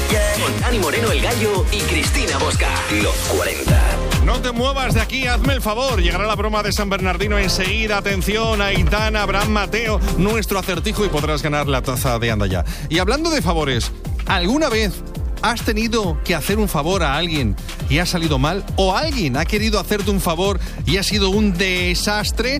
Con Dani Moreno, el Gallo, y Cristina Bosca. Los 40. No te muevas de aquí, hazme el favor. Llegará la broma de San Bernardino enseguida. Atención, Aitana, Abraham, Mateo, nuestro acertijo, y podrás ganar la taza de Anda Ya. Y hablando de favores, ¿alguna vez has tenido que hacer un favor a alguien y ha salido mal? ¿O alguien ha querido hacerte un favor y ha sido un desastre?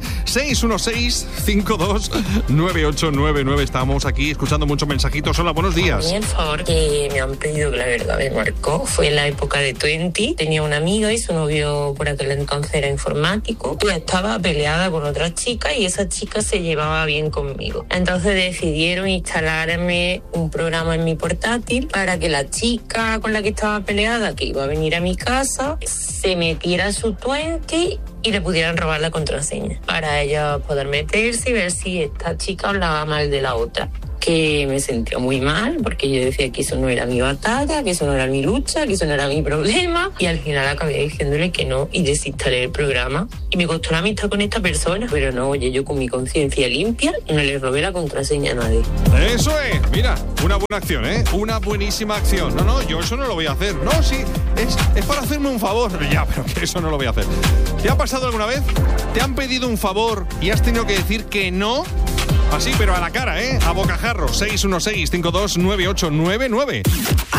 616-529899. Estamos aquí escuchando muchos mensajitos. Hola, buenos días. A mí el favor que me han pedido, que la verdad me marcó, fue en la época de 20. Tenía una amiga y su novio por aquel entonces era informático. Y estaba peleada con otra chica y esa chica se llevaba bien conmigo. Entonces decidieron instalarme un programa en mi portátil para que la chica con la que estaba peleada, que iba a venir a mi casa, se metiera a su 20 y le pudieran robar la contraseña para ella poder meterse y ver si esta chica hablaba mal de la otra. Que me sentía muy mal porque yo decía que eso no era mi batalla, que eso no era mi lucha, que eso no era mi problema, y al final acabé diciéndole que no y desinstalé el programa. Y me costó la amistad con esta persona, pero no, oye, yo con mi conciencia limpia no le robé la contraseña a nadie. Eso es, mira, una buena acción, ¿eh? Una buenísima acción. No, yo eso no lo voy a hacer. No, sí, es para hacerme un favor. Ya, pero que eso no lo voy a hacer. ¿Te ha pasado alguna vez? ¿Te han pedido un favor y has tenido que decir que no? Así, pero a la cara, ¿eh? A bocajarro. 616-529899.